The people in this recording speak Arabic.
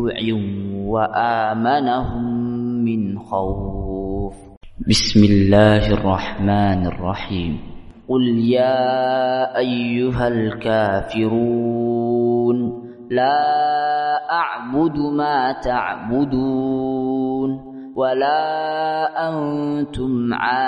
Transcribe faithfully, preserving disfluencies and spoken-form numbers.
جوع وآمنهم من خوف. بسم الله الرحمن الرحيم. قل يا أيها الكافرون لا أعبد ما تعبدون ولا أنتم عابدون